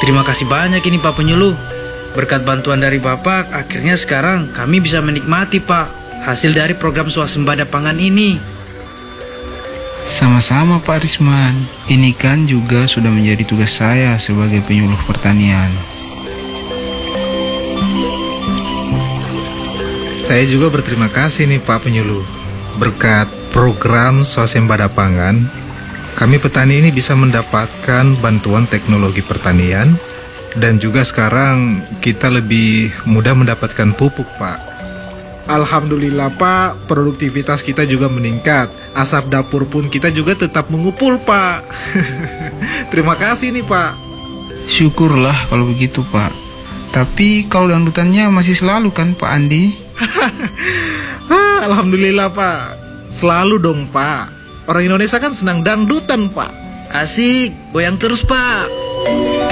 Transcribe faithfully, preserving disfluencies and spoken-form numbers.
Terima kasih banyak ini Pak Penyuluh. Berkat bantuan dari Bapak, akhirnya sekarang kami bisa menikmati Pak hasil dari program swasembada pangan ini. Sama-sama Pak Risman. Ini kan juga sudah menjadi tugas saya sebagai penyuluh pertanian. Saya juga berterima kasih nih Pak Penyuluh. Berkat program swasembada pangan, kami petani ini bisa mendapatkan bantuan teknologi pertanian. Dan juga sekarang kita lebih mudah mendapatkan pupuk, Pak. Alhamdulillah, Pak, produktivitas kita juga meningkat. Asap dapur pun kita juga tetap mengupul, Pak. Terima kasih nih, Pak. Syukurlah kalau begitu, Pak. Tapi kalau dangdutannya masih selalu kan, Pak Andi? ah, Alhamdulillah, Pak. Selalu dong, Pak. Orang Indonesia kan senang dangdutan, Pak. Asik, goyang terus Pak.